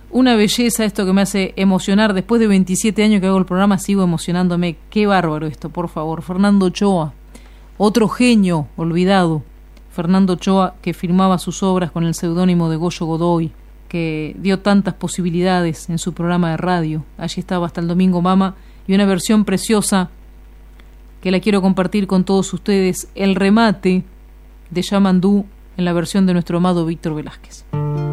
Una belleza esto que me hace emocionar. Después de 27 años que hago el programa sigo emocionándome. Qué bárbaro esto, por favor. Fernando Ochoa, otro genio olvidado. Fernando Ochoa, que firmaba sus obras con el seudónimo de Goyo Godoy, que dio tantas posibilidades en su programa de radio. Allí estaba Hasta el Domingo Mama, y una versión preciosa que la quiero compartir con todos ustedes, El Remate de Yamandú, en la versión de nuestro amado Víctor Velázquez.